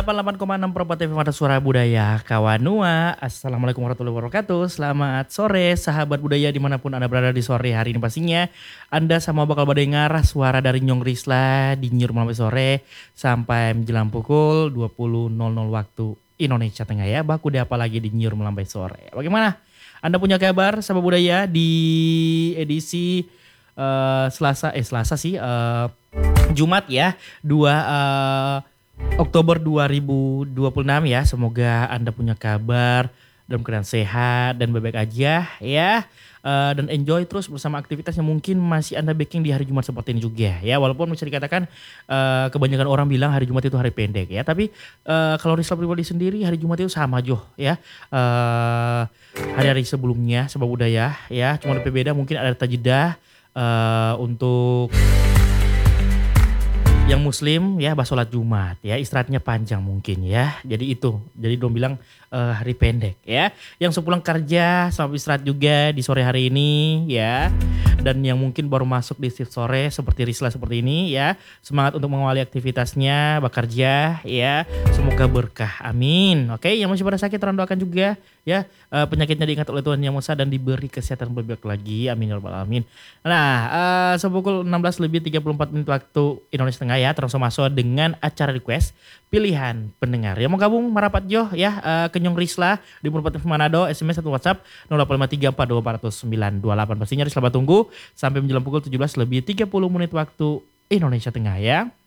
88,6 Propo TV Mata Suara Budaya Kawanua. Assalamualaikum warahmatullahi wabarakatuh. Selamat sore sahabat budaya dimanapun Anda berada di sore hari ini pastinya. Anda sama bakal mendengar suara dari Nyong Risla di Nyur Malam Sore sampai menjelang pukul 20.00 waktu Indonesia Tengah ya. Baku deh apalagi di Nyur Malam Sore. Bagaimana? Anda punya kabar sahabat budaya di edisi Jumat ya 2 Oktober 2026 ya. Semoga Anda punya kabar dalam keadaan sehat dan baik-baik aja ya. Dan enjoy terus bersama aktivitas yang mungkin masih Anda baking di hari Jumat seperti ini juga ya. Walaupun bisa dikatakan kebanyakan orang bilang hari Jumat itu hari pendek ya. Tapi kalau Risla pribadi sendiri hari Jumat itu sama aja ya. Hari-hari sebelumnya sebab budaya ya. Cuma lebih beda mungkin ada jeda untuk yang muslim ya sholat Jumat ya, istirahatnya panjang mungkin ya. Jadi dong bilang hari pendek ya. Yang sepulang kerja sama istirahat juga di sore hari ini ya. Dan yang mungkin baru masuk di shift sore seperti Risla seperti ini ya, semangat untuk mengawali aktivitasnya bekerja ya. Semoga berkah, amin. Oke, yang masih pada sakit tolong doakan juga ya, penyakitnya diingat oleh Tuhan Yang Maha Esa dan diberi kesehatan lebih baik lagi, amin ya rabbal alamin. Nah, sepukul 16:34 waktu Indonesia Tengah ya, terus masuk dengan acara request pilihan pendengar yang mau gabung merapat jo ya ke Nyong Risla di Kabupaten Manado. SMS atau WhatsApp 0853424928. Pastinya Risla tunggu sampai menjelang pukul 17:30 waktu Indonesia Tengah ya.